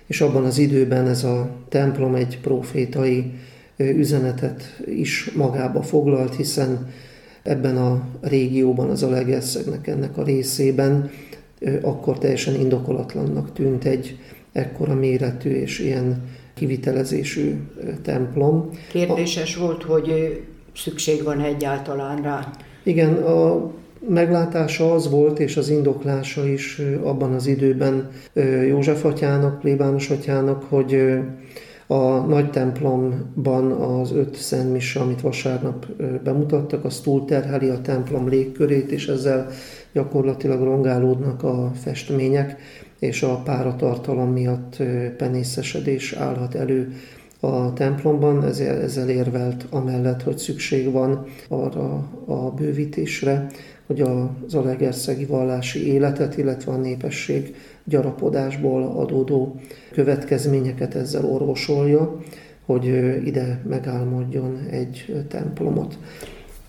és abban az időben ez a templom egy profétai üzenetet is magába foglalt, hiszen ebben a régióban, az Zalaegerszegnek ennek a részében akkor teljesen indokolatlannak tűnt egy ekkora méretű és ilyen kivitelezésű templom. Kérdéses volt, hogy szükség van egyáltalán rá. Igen, a meglátása az volt, és az indoklása is abban az időben József atyának, plébános atyának, hogy a nagy templomban az 5 szentmise, amit vasárnap bemutattak, az túlterheli a templom légkörét, és ezzel gyakorlatilag rongálódnak a festmények, és a páratartalom miatt penészesedés állhat elő a templomban, ezzel érvelt amellett, hogy szükség van arra a bővítésre, hogy a zalaegerszegi vallási életet, illetve a népesség gyarapodásból adódó következményeket ezzel orvosolja, hogy ide megálmodjon egy templomot.